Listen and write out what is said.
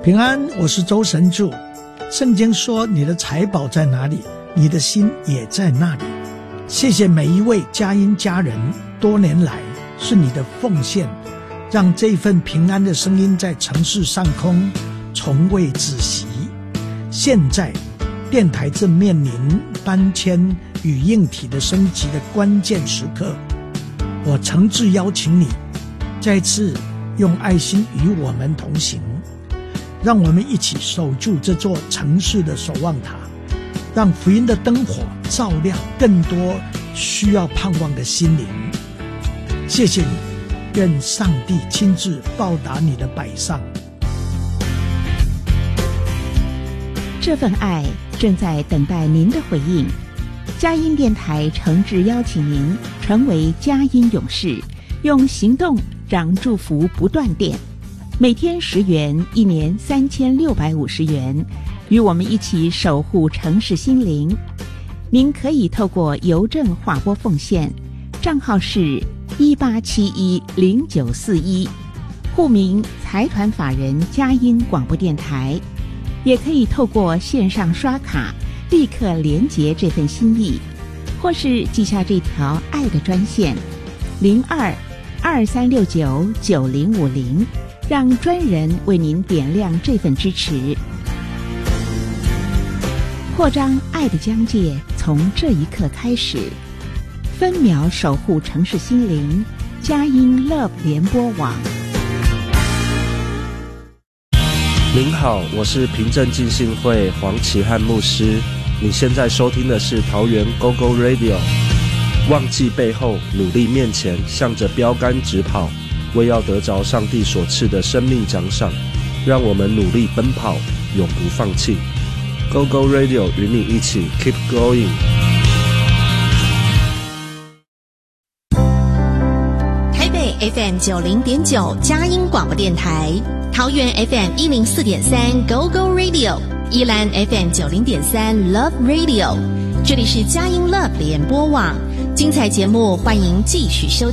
平安，我是周神助。圣经说，你的财宝在哪里，你的心也在那里。谢谢每一位佳音家人，多年来是你的奉献，让这份平安的声音在城市上空从未止息。现在电台正面临搬迁与硬体的升级的关键时刻，我诚挚邀请你再次用爱心与我们同行，让我们一起守住这座城市的守望塔，让福音的灯火照亮更多需要盼望的心灵。谢谢你，愿上帝亲自报答你的摆上。 这份爱正在等待您的回应。佳音电台诚挚邀请您成为佳音勇士，用行动让祝福不断电。每天10元，一年3650元，与我们一起守护城市心灵。您可以透过邮政划拨奉献，账号是18710941，户名财团法人佳音广播电台。也可以透过线上刷卡立刻连结这份心意，或是记下这条爱的专线0223699050，让专人为您点亮这份支持。扩张爱的疆界从这一刻开始，分秒守护城市心灵，佳音 Love 联播网。 您好，我是平镇浸信会黄启汉牧师。你现在收听的是桃园 GoGo Radio。忘记背后，努力面前，向着标杆直跑，为要得着上帝所赐的生命奖赏。让我们努力奔跑，永不放弃。GoGo Radio 与你一起 Keep Going。 台北 FM 90.9佳音广播电台，桃园 FM 104.3 GoGo Radio， 宜兰 FM 90.3 Love Radio， 这里是佳音 Love 联播网，精彩节目欢迎继续收听。